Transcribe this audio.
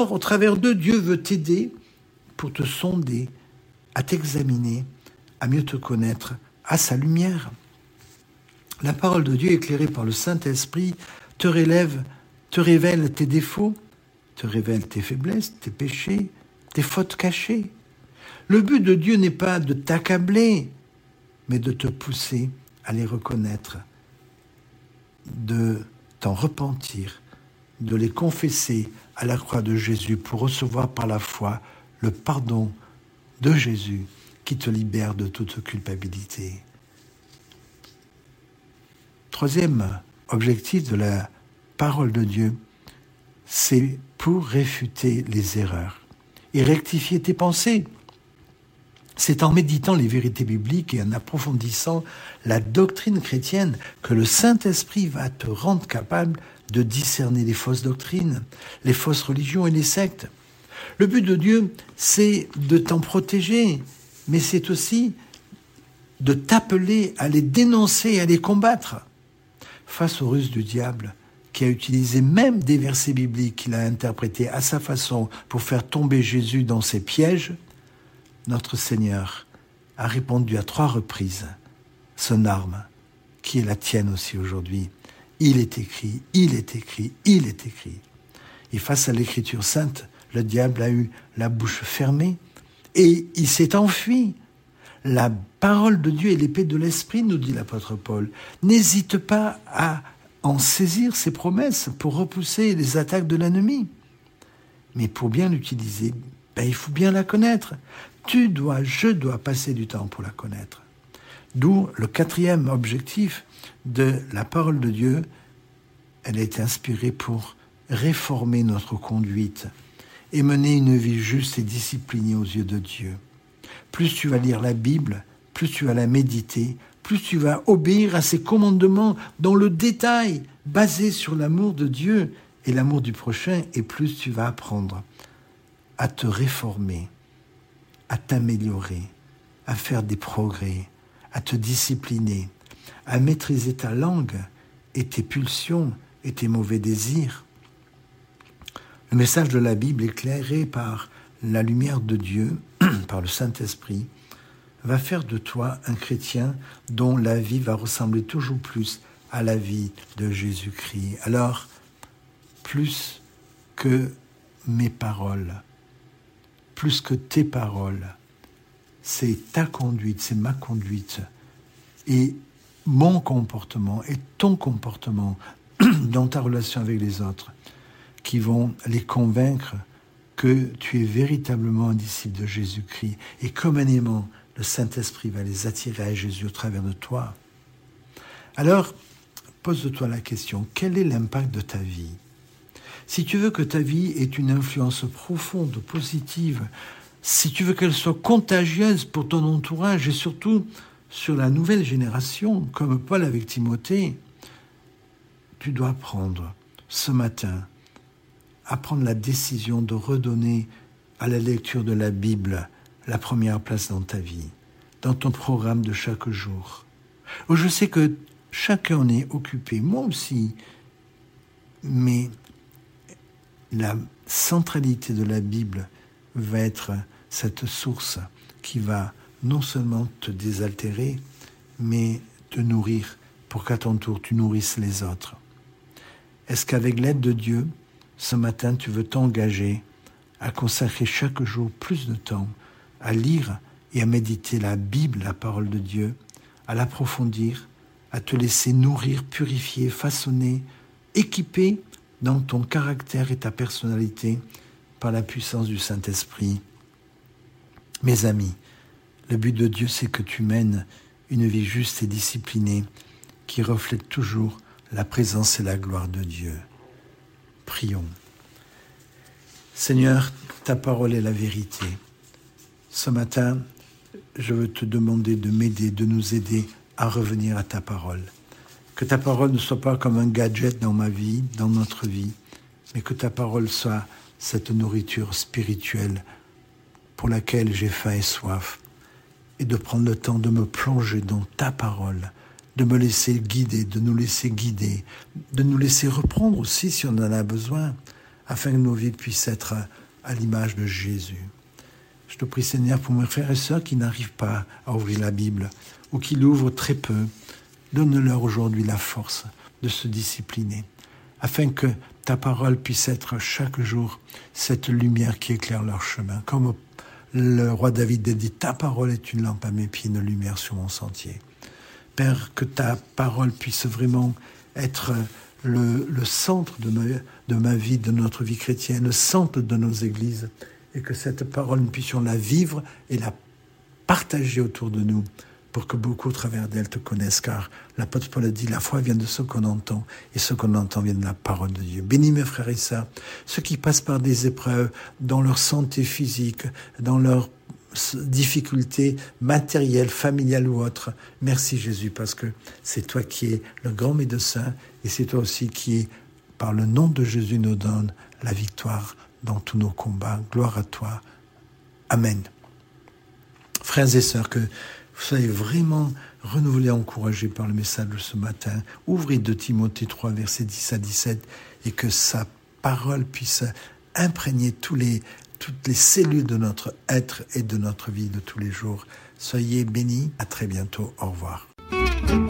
Au travers d'eux, Dieu veut t'aider pour te sonder, à t'examiner, à mieux te connaître à sa lumière. La parole de Dieu, éclairée par le Saint-Esprit, te révèle tes défauts, te révèle tes faiblesses, tes péchés, tes fautes cachées. Le but de Dieu n'est pas de t'accabler, mais de te pousser à les reconnaître, de t'en repentir, de les confesser à la croix de Jésus pour recevoir par la foi le pardon de Jésus qui te libère de toute culpabilité. Troisième objectif de la parole de Dieu, c'est pour réfuter les erreurs et rectifier tes pensées. C'est en méditant les vérités bibliques et en approfondissant la doctrine chrétienne que le Saint-Esprit va te rendre capable de discerner les fausses doctrines, les fausses religions et les sectes. Le but de Dieu, c'est de t'en protéger, mais c'est aussi de t'appeler à les dénoncer et à les combattre. Face aux ruses du diable, qui a utilisé même des versets bibliques qu'il a interprétés à sa façon pour faire tomber Jésus dans ses pièges, notre Seigneur a répondu à 3 reprises son arme, qui est la tienne aussi aujourd'hui. Il est écrit, il est écrit, il est écrit. Et face à l'Écriture sainte, le diable a eu la bouche fermée et il s'est enfui. La parole de Dieu est l'épée de l'Esprit, nous dit l'apôtre Paul. N'hésite pas à en saisir ses promesses pour repousser les attaques de l'ennemi. Mais pour bien l'utiliser, il faut bien la connaître. Je dois passer du temps pour la connaître. D'où le 4e objectif de la parole de Dieu. Elle a été inspirée pour réformer notre conduite et mener une vie juste et disciplinée aux yeux de Dieu. Plus tu vas lire la Bible, plus tu vas la méditer, plus tu vas obéir à ses commandements dans le détail, basés sur l'amour de Dieu et l'amour du prochain, et plus tu vas apprendre à te réformer, à t'améliorer, à faire des progrès, à te discipliner, à maîtriser ta langue et tes pulsions et tes mauvais désirs. Le message de la Bible, éclairé par la lumière de Dieu, par le Saint-Esprit, va faire de toi un chrétien dont la vie va ressembler toujours plus à la vie de Jésus-Christ. Alors, plus que mes paroles, plus que tes paroles, c'est ta conduite, c'est ma conduite, et mon comportement et ton comportement dans ta relation avec les autres qui vont les convaincre que tu es véritablement un disciple de Jésus-Christ et communément le Saint-Esprit va les attirer à Jésus au travers de toi. Alors, pose-toi la question, quel est l'impact de ta vie ? Si tu veux que ta vie ait une influence profonde, positive, si tu veux qu'elle soit contagieuse pour ton entourage et surtout sur la nouvelle génération, comme Paul avec Timothée, tu dois prendre ce matin à prendre la décision de redonner à la lecture de la Bible la première place dans ta vie, dans ton programme de chaque jour. Je sais que chacun en est occupé, moi aussi, mais la centralité de la Bible va être cette source qui va non seulement te désaltérer, mais te nourrir pour qu'à ton tour tu nourrisses les autres. Est-ce qu'avec l'aide de Dieu, ce matin, tu veux t'engager à consacrer chaque jour plus de temps à lire et à méditer la Bible, la parole de Dieu, à l'approfondir, à te laisser nourrir, purifier, façonner, équiper dans ton caractère et ta personnalité par la puissance du Saint-Esprit. Mes amis, le but de Dieu, c'est que tu mènes une vie juste et disciplinée qui reflète toujours la présence et la gloire de Dieu. Prions. Seigneur, ta parole est la vérité. Ce matin, je veux te demander de m'aider, de nous aider à revenir à ta parole. Que ta parole ne soit pas comme un gadget dans ma vie, dans notre vie, mais que ta parole soit cette nourriture spirituelle pour laquelle j'ai faim et soif, et de prendre le temps de me plonger dans ta parole, de me laisser guider, de nous laisser guider, de nous laisser reprendre aussi si on en a besoin, afin que nos vies puissent être à l'image de Jésus. Je te prie, Seigneur, pour mes frères et sœurs qui n'arrivent pas à ouvrir la Bible ou qui l'ouvrent très peu. Donne-leur aujourd'hui la force de se discipliner, afin que ta parole puisse être chaque jour cette lumière qui éclaire leur chemin. Comme le roi David a dit, ta parole est une lampe à mes pieds, une lumière sur mon sentier. Père, que ta parole puisse vraiment être le centre de ma vie, de notre vie chrétienne, le centre de nos églises, et que cette parole, nous puissions la vivre et la partager autour de nous, pour que beaucoup au travers d'elle te connaissent, car l'apôtre Paul a dit, la foi vient de ce qu'on entend, et ce qu'on entend vient de la parole de Dieu. Bénis mes frères et sœurs, ceux qui passent par des épreuves dans leur santé physique, dans leurs difficultés matérielles, familiales ou autres. Merci Jésus, parce que c'est toi qui es le grand médecin, et c'est toi aussi qui, par le nom de Jésus, nous donne la victoire dans tous nos combats. Gloire à toi. Amen. Frères et sœurs, que vous soyez vraiment renouvelés, encouragés par le message de ce matin. Ouvrez 2 Timothée 3, versets 10 à 17, et que sa parole puisse imprégner toutes les cellules de notre être et de notre vie de tous les jours. Soyez bénis. À très bientôt. Au revoir.